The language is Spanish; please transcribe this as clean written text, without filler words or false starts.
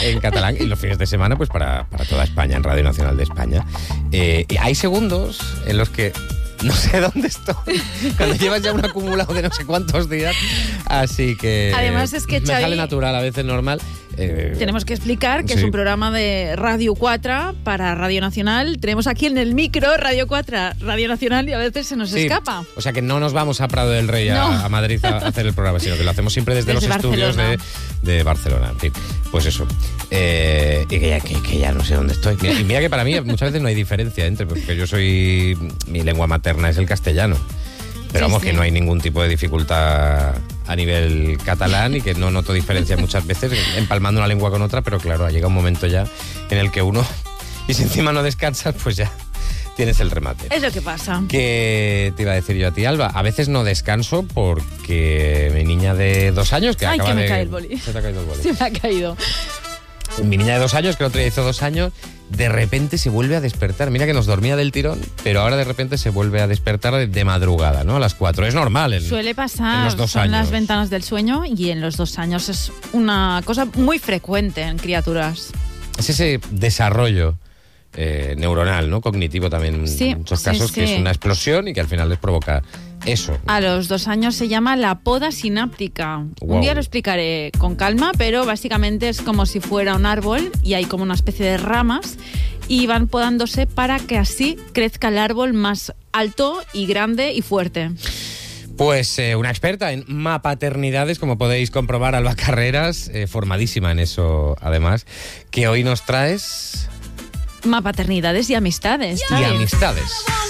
en catalán y los fines de semana pues para toda España, en Radio Nacional de España. Y hay segundos en los que no sé dónde estoy, cuando llevas ya un acumulado de no sé cuántos días, así que además es que, me Xavi, sale natural, a veces normal. Tenemos que explicar que sí. es un programa de Radio 4 para Radio Nacional. Tenemos aquí en el micro Radio 4, Radio Nacional, y a veces se nos escapa. O sea que no nos vamos a Prado del Rey, a Madrid a hacer el programa, sino que lo hacemos siempre desde los estudios de Barcelona. En fin, pues eso. Y que ya no sé dónde estoy. Y mira que para mí muchas veces no hay diferencia porque yo soy... Mi lengua materna es el castellano. Pero vamos, que no hay ningún tipo de dificultad a nivel catalán y que no noto diferencia muchas veces empalmando una lengua con otra, pero claro, llega un momento ya en el que uno, y si encima no descansas, pues ya tienes el remate. Es lo que pasa. ¿Qué te iba a decir yo a ti, Alba? A veces no descanso porque mi niña de 2 años, que acaba de... cae el boli. Se te ha caído el boli. Se me ha caído. Mi niña de 2 años, que el otro día hizo 2 años, de repente se vuelve a despertar. Mira que nos dormía del tirón, pero ahora de repente se vuelve a despertar de madrugada, ¿no? A las 4. Es normal. Suele pasar, en los 2 son años. las ventanas del sueño, y en los 2 años es una cosa muy frecuente en criaturas. Es ese desarrollo neuronal, ¿no? Cognitivo también, en muchos casos, que es una explosión y que al final les provoca eso. A los 2 años se llama la poda sináptica. Wow. Un día lo explicaré con calma, pero básicamente es como si fuera un árbol y hay como una especie de ramas y van podándose para que así crezca el árbol más alto y grande y fuerte. Pues una experta en mapaternidades, como podéis comprobar, Alba Carreras, formadísima en eso además, que hoy nos traes... Mapaternidades y amistades. Y amistades.